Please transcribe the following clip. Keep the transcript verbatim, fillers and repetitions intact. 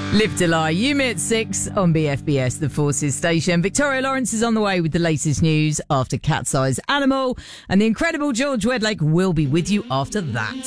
Live to Lie, you me at six on B F B S, the Forces station. Victoria Lawrence is on the way with the latest news after Cat's Eyes Animal, and the incredible George Wedlake will be with you after that.